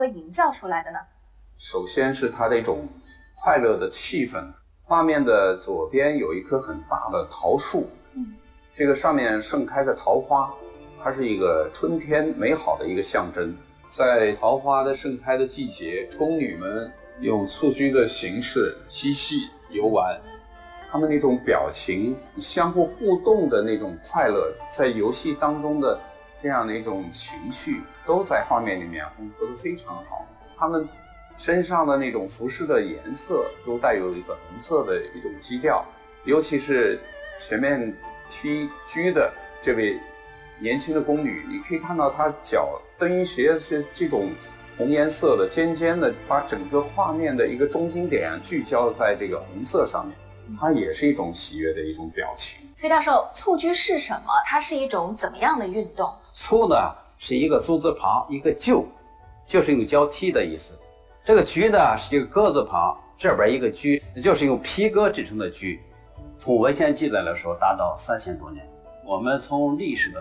营造出来的呢？ 首先是它的一种快乐的气氛。画面的左边有一棵很大的桃树，这个上面盛开着桃花，它是一个春天美好的一个象征。在桃花的盛开的季节，宫女们用蹴鞠的形式嬉戏游玩，他们那种表情相互互动的那种快乐，在游戏当中的这样的一种情绪都在画面里面混合得非常好。他们身上的那种服饰的颜色都带有一粉红色的一种基调，尤其是前面踢鞠的这位年轻的宫女，你可以看到她脚蹬鞋是这种红颜色的尖尖的，把整个画面的一个中心点聚焦在这个红色上面，它也是一种喜悦的一种表情。 崔教授，蹴鞠是什么？它是一种怎么样的运动？ 蹴呢是一个足字旁一个就，就是用脚踢的意思。这个鞠呢是一个戈字旁，这边一个鞠，就是用皮革制成的鞠。从文献记载来说，达到3000多年。我们从历史的